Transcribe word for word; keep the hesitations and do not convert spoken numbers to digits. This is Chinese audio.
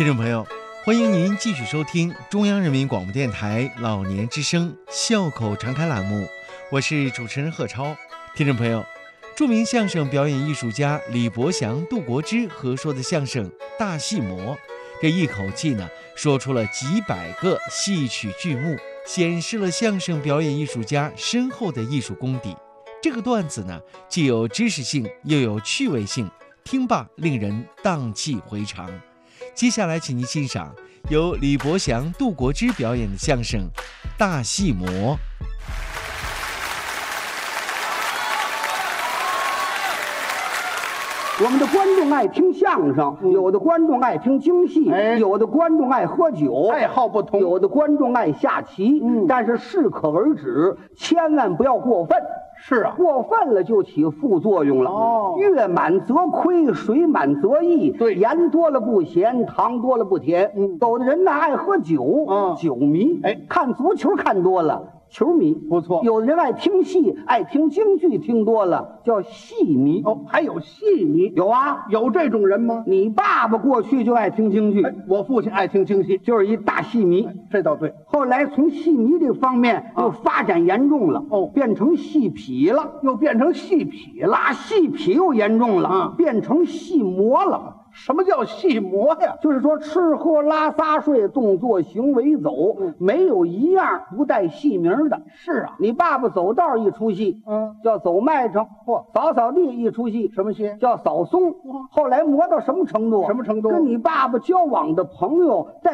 听众朋友，欢迎您继续收听中央人民广播电台老年之声笑口常开栏目，我是主持人贺超。听众朋友，著名相声表演艺术家李伯祥、杜国之合说的相声《大戏魔》，这一口气呢说出了几百个戏曲剧目，显示了相声表演艺术家深厚的艺术功底。这个段子呢，既有知识性，又有趣味性，听罢令人荡气回肠。接下来，请您欣赏由李伯祥、杜国之表演的相声《大戏魔》。 我们的观众爱听相声， 嗯、 有的观众爱听京戏， 哎、 有的观众爱喝酒， 爱好不同； 有的观众爱下棋。 嗯， 但是适可而止，千万不要过分。 是啊， 过分了就起副作用了。 哦， 月满则亏，水满则溢。 对， 盐多了不咸，糖多了不甜。 嗯， 有的人呢爱喝酒， 嗯， 酒迷。 哎， 看足球看多了。球迷不错， 有的人爱听戏，爱听京剧，听多了叫戏迷。 哦，还有戏迷， 有啊， 有这种人吗？ 你爸爸过去就爱听京剧， 哎、我父亲爱听京戏， 就是一大戏迷。 哎、这倒对。 后来从戏迷这方面又发展严重了， 哦， 变成戏痞了， 又变成戏痞了， 啊，戏痞又严重了， 啊， 变成戏魔了。 什么叫戏魔呀？ 就是说吃喝拉撒睡动作行为走， 嗯、 没有一样不带戏名的。 是啊， 你爸爸走道一出戏， 嗯， 叫走麦城； 嚯， 扫扫地一出戏， 什么戏？ 叫扫松。后来磨到什么程度？ 什么程度？ 跟你爸爸交往的朋友带